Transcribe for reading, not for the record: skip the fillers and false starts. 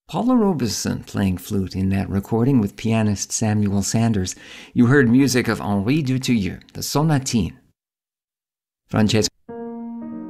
Paula Robeson playing flute in that recording with pianist Samuel Sanders. You heard music of Henri Dutilleux, the Sonatine. Francesco